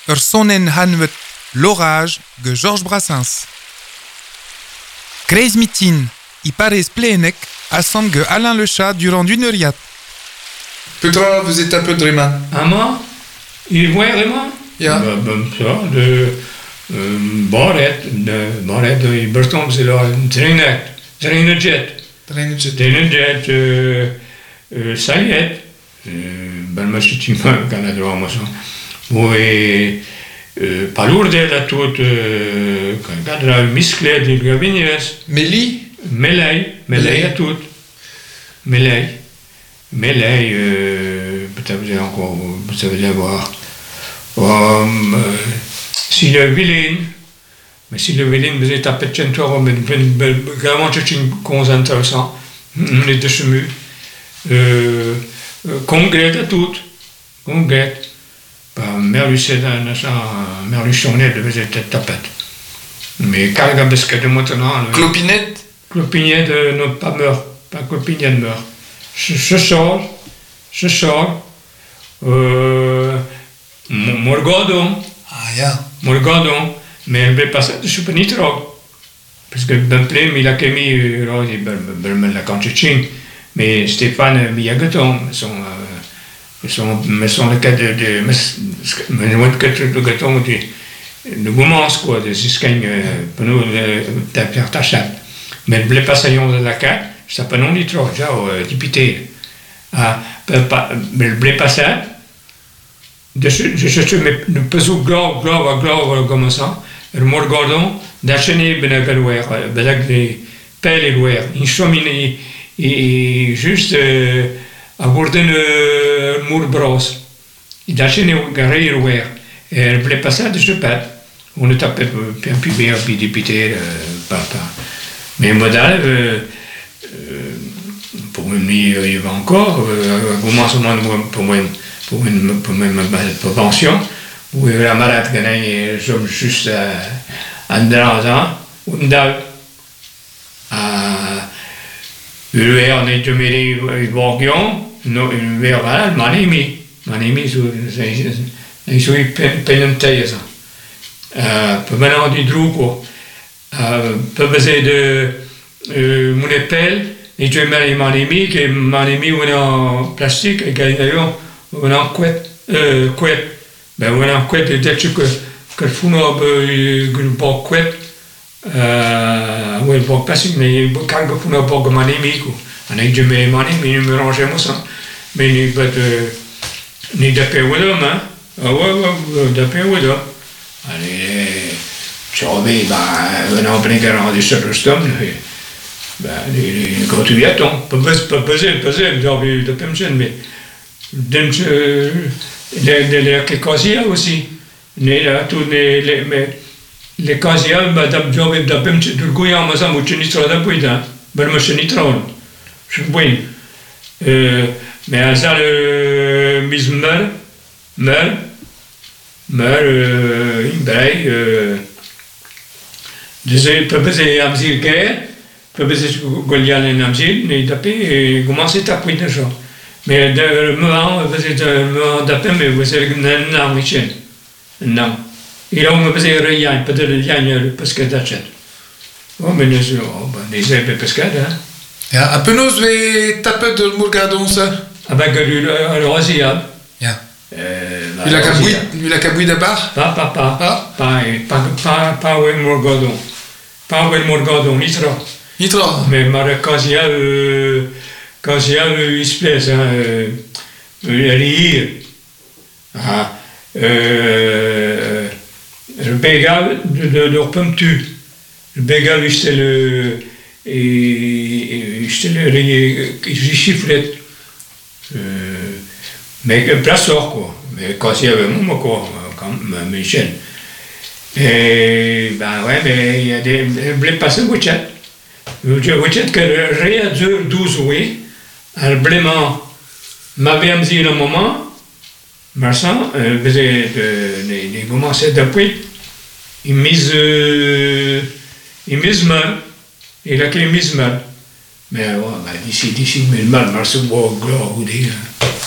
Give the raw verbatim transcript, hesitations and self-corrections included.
ur sonen hanvet l'orage de Georges Brassens. Kreiz mitin, i parez plenek, assam ge Alain Le Chat durant une heuriat. Petra, vous êtes un peu dreman. Ah moi Il voit vraiment Ja. Bah, bah, ça, de euh, Barret, de Barret, de Berton, c'est là, Drainet, Drainajet, Drainage. Drainajet, euh, euh, Sayet, euh, ben, moi, je suis pas un Canada, moi, ça. Oui, euh, pas lourd d'être tout, euh, quand il y a musclé, des gabinets, Mélie. Melay, Melay à tout, Melay, Melay, euh, peut-être vous avez encore, vous savez avoir. Um, uh, si le vilain, mais si le vilain vous êtes à Petchentor, mais vraiment c'est une cause intéressante, on est de chemu, congrès à tout, congrès, Merlucet, Merluchonnet, vous êtes tapette. Mais carga besque de maintenant, Clopinette. Clopinet de ne pas meurt, pas Clopinet meurt. Je sors, je sors, euh, Morgadon, Ah, ja. Morgadon, mais elle veut passer de super nitro. Parce que ben plein, il a qu'émis, il ben la canchichin, mais Stéphane Miyagaton, son, son, mais son le cas de, de, mais je vois que le gâteau de, de gommance, quoi, de siscagne, pour nous, de faire ta chatte. Mais elle voulait passer de la carte, ça pas non nitro, déjà, député. Ah, mais elle voulait passer. Je cherche ne pas ou grave, grave, grave, comme ça. Le Morgadon, d'acheter ben galouer, ben les pelles et louer. Une cheminée et juste aborder le mur brosse. Et d'acheter un garé louer. Et elle voulait passer de ce pas. On ne tapait pas un peu bien, puis député, papa. Mais modal, pour moi, il y va encore, au commencement pour moi. Pour une, pour une, pour pension, où la malade gagne juste en deux ans, une dalle à le on est de mêler Borgion, une verre malade, mon ami, mon ami, ils sont pénentés ça. Pour maintenant du trou, pour baiser de mon épelle, et je mets mon ami, qui est mon ami en plastique, et gagnant. On a couette, euh, couette. Ben on a couette, dès que que le fou n'a pas une bonne couette, euh, ouais, bon passé, mais quand le fou n'a pas comme un ami, quoi. On a dit mais mon ami, il me rangeait moi ça, mais ni pas de, ni de paix ou d'homme, hein. Ah ouais, ouais, de paix ou d'homme. Allez, tu remets, ben, on a appris qu'à rendre sur le stomac, ben, les gratuitons, pas peser, pas peser, peser, j'ai envie de pension, mais les casiers aussi. Les casiers, madame Job et Dabem, tu le goûtes en maison, ou tu n'y seras pas dedans. Ben, moi, je n'y serai pas. Je suis bon. Mais à ça, le mise mer, mer, mer, une braille, je peux passer à Amzil Guerre, je peux passer à Goliath et Amzil, et taper, et commencer à taper déjà. Mais le moment, c'est un moment d'appel, mais vous savez que non, Michel. Non. Il a me faisait rien, peut-être rien, parce que d'achète. Oh, mais nous, les ailes parce que, hein. Ja, a penaos ve tapet de Morgadon, ça. Avec le rosial. Ja. Il a cabouille, il a cabouille d'abord. Pas, pas, pas. Ah. Pas, pas, pas, pas, ouais, Morgadon. Pas, ouais, Morgadon, nitro. Nitro. Mais Maracazia, quand il y a une espèce, hein, euh, rire, ah, euh, le bégal de, de, de Repumtu. Le bégal, c'était le, c'était le, il chiffrait, euh, mais un plasseur, quoi. Mais quand il y avait moi, quoi, comme Michel. Et, ben ouais, mais il y a des, blé passé au chat. Au chat que le réa dure douze oui. Le blément m'avait dit le moment, Marsan, faisait des commençait depuis, il mise, il mise mal, il a qu'il mise mal. Mais ouais, d'ici, d'ici, mais mal, Marsan, bon, gros, ou des.